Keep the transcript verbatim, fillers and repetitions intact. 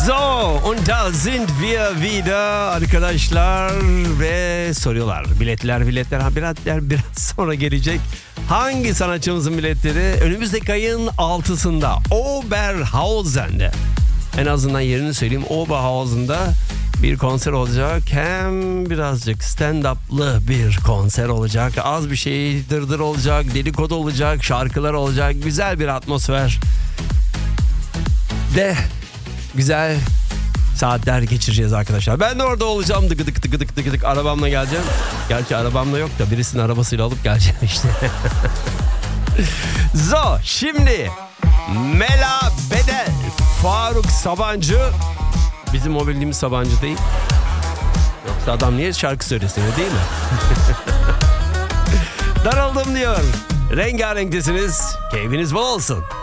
So, und da sind wir wieder arkadaşlar ve soruyorlar. Biletler, biletler, biletler biraz sonra gelecek. Hangi sanatçımızın biletleri? Önümüzdeki ayın altısında Oberhausen'de. En azından yerini söyleyeyim. Oberhausen'da bir konser olacak. Hem birazcık stand-up'lı bir konser olacak. Az bir şey dırdır olacak, dedikodu olacak, şarkılar olacak. Güzel bir atmosfer. De güzel saatler geçireceğiz arkadaşlar. Ben de orada olacağım. Dıgı dık dıgı dık dıgı dık. Arabamla geleceğim. Gerçi arabamla yok da birisinin arabasıyla alıp geleceğim işte. So, şimdi Mela Bedel, Faruk Sabancı. Bizim o bildiğimiz Sabancı değil. Yoksa adam niye şarkı söylesin, değil mi? Daraldım diyor. Rengarenktesiniz. Keyfiniz bol olsun.